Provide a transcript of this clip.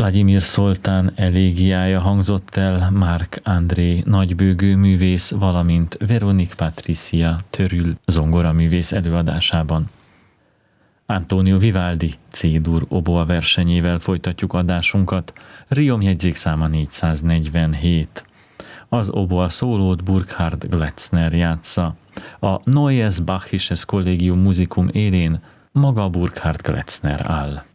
Vladimir Szoltán elégiája hangzott el Marc André nagybőgő művész, valamint Veronique Patricia Törül zongoraművész előadásában. Antonio Vivaldi C-dur oboa versenyével folytatjuk adásunkat, Riom jegyzékszáma 447. Az oboa szólót Burkhard Gletzner játsza. A Neues Bachisches Collegium Musicum élén maga Burkhard Gletzner áll.